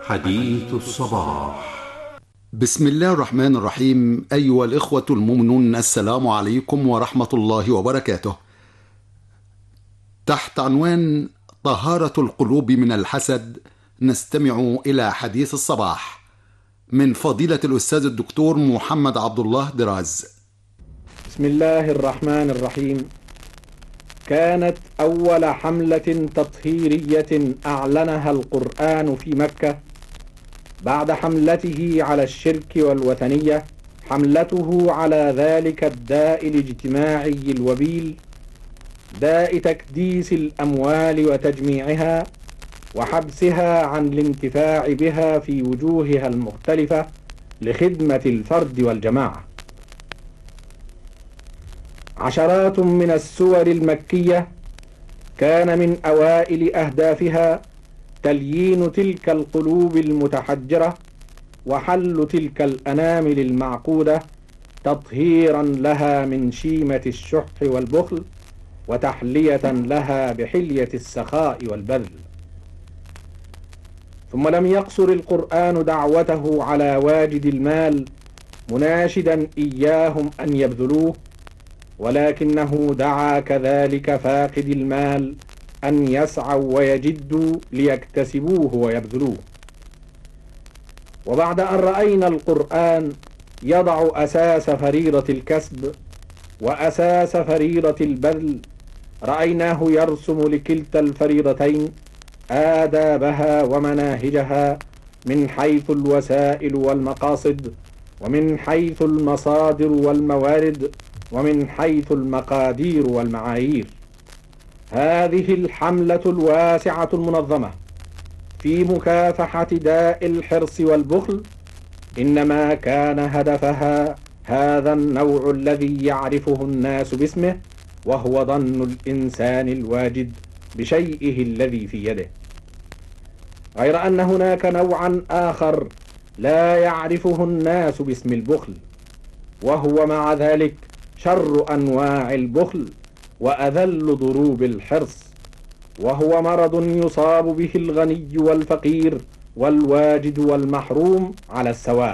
حديث الصباح. بسم الله الرحمن الرحيم. أيها الإخوة المؤمنون، السلام عليكم ورحمة الله وبركاته. تحت عنوان طهارة القلوب من الحسد نستمع إلى حديث الصباح من فضيلة الأستاذ الدكتور محمد عبد الله دراز. بسم الله الرحمن الرحيم. كانت أول حملة تطهيرية أعلنها القرآن في مكة بعد حملته على الشرك والوثنية حملته على ذلك الداء الاجتماعي الوبيل، داء تكديس الأموال وتجميعها وحبسها عن الانتفاع بها في وجوهها المختلفة لخدمة الفرد والجماعة. عشرات من السور المكية كان من أوائل أهدافها تليين تلك القلوب المتحجرة وحل تلك الأنامل المعقودة، تطهيرا لها من شيمة الشح والبخل وتحلية لها بحلية السخاء والبذل. ثم لم يقصر القرآن دعوته على واجد المال مناشدا إياهم أن يبذلوه، ولكنه دعا كذلك فاقد المال أن يسعوا ويجدوا ليكتسبوه ويبذلوه. وبعد أن رأينا القرآن يضع أساس فريضة الكسب وأساس فريضة البذل، رأيناه يرسم لكلتا الفريضتين آدابها ومناهجها من حيث الوسائل والمقاصد، ومن حيث المصادر والموارد، ومن حيث المقادير والمعايير. هذه الحملة الواسعة المنظمة في مكافحة داء الحرص والبخل إنما كان هدفها هذا النوع الذي يعرفه الناس باسمه، وهو ظن الإنسان الواجد بشيئه الذي في يده، غير أن هناك نوعا آخر لا يعرفه الناس باسم البخل، وهو مع ذلك شر أنواع البخل وأذل ضروب الحرص، وهو مرض يصاب به الغني والفقير والواجد والمحروم على السواء.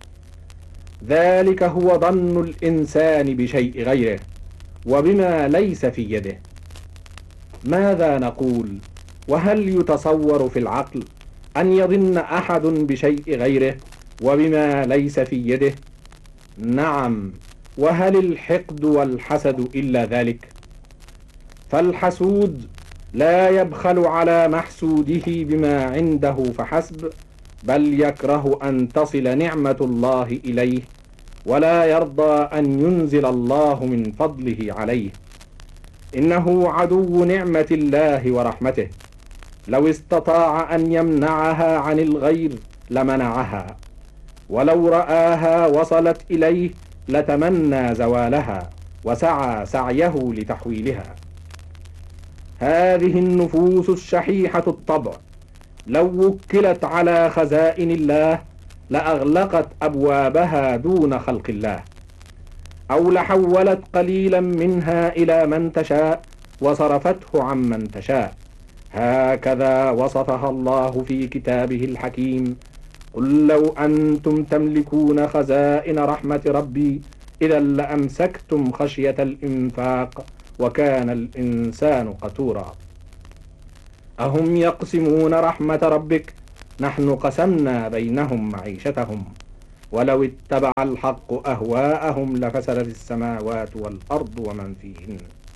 ذلك هو ظن الإنسان بشيء غيره وبما ليس في يده. ماذا نقول؟ وهل يتصور في العقل أن يظن أحد بشيء غيره وبما ليس في يده؟ نعم، وهل الحقد والحسد إلا ذلك؟ فالحسود لا يبخل على محسوده بما عنده فحسب، بل يكره أن تصل نعمة الله إليه، ولا يرضى أن ينزل الله من فضله عليه. إنه عدو نعمة الله ورحمته، لو استطاع أن يمنعها عن الغير لمنعها، ولو رآها وصلت إليه لتمنى زوالها وسعى سعيه لتحويلها. هذه النفوس الشحيحة الطبع لو وكلت على خزائن الله لأغلقت أبوابها دون خلق الله، أو لحولت قليلا منها إلى من تشاء وصرفته عمن تشاء. هكذا وصفها الله في كتابه الحكيم: قل لو أنتم تملكون خزائن رحمة ربي إذا لأمسكتم خشية الإنفاق وكان الإنسان قتورا. أهم يقسمون رحمة ربك نحن قسمنا بينهم معيشتهم ولو اتبع الحق أهواءهم لفسدت السماوات والأرض ومن فيهن.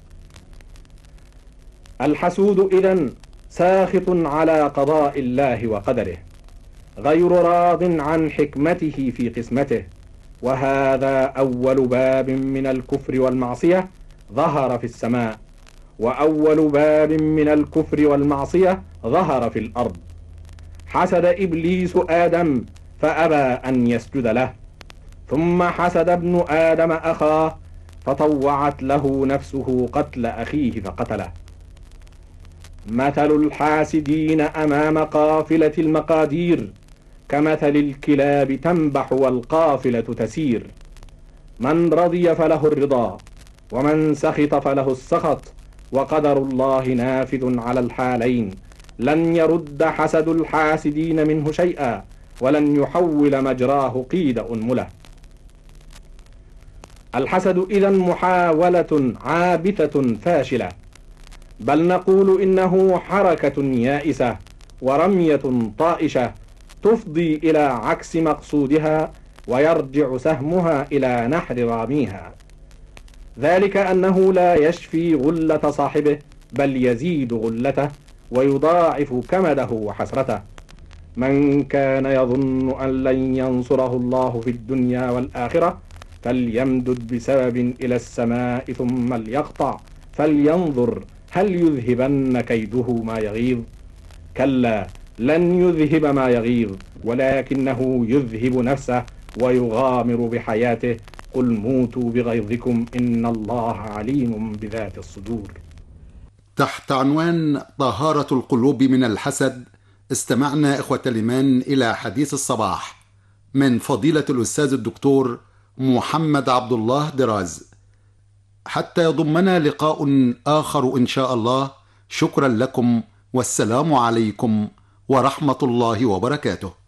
الحسود إذن ساخط على قضاء الله وقدره، غير راض عن حكمته في قسمته، وهذا أول باب من الكفر والمعصية ظهر في السماء، وأول باب من الكفر والمعصية ظهر في الأرض. حسد إبليس آدم فأبى أن يسجد له، ثم حسد ابن آدم أخاه فطوعت له نفسه قتل أخيه فقتله. مثل الحاسدين أمام قافلة المقادير كمثل الكلاب تنبح والقافلة تسير، من رضي فله الرضا ومن سخط فله السخط، وقدر الله نافذ على الحالين، لن يرد حسد الحاسدين منه شيئا، ولن يحول مجراه قيد أنملة. الحسد إذن محاولة عابثة فاشلة، بل نقول إنه حركة يائسة ورمية طائشة تفضي إلى عكس مقصودها، ويرجع سهمها إلى نحر راميها. ذلك أنه لا يشفي غلة صاحبه، بل يزيد غلته ويضاعف كمده وحسرته. من كان يظن أن لن ينصره الله في الدنيا والآخرة فليمدد بسبب إلى السماء ثم ليقطع، فلينظر هل يذهبن كيده ما يغيظ. كلا، لن يذهب ما يغيظ، ولكنه يذهب نفسه ويغامر بحياته. قل موتوا بغيظكم إن الله عليم بذات الصدور. تحت عنوان طهارة القلوب من الحسد، استمعنا إخوة الإيمان إلى حديث الصباح من فضيلة الأستاذ الدكتور محمد عبد الله دراز. حتى يضمنا لقاء آخر إن شاء الله، شكرا لكم، والسلام عليكم ورحمة الله وبركاته.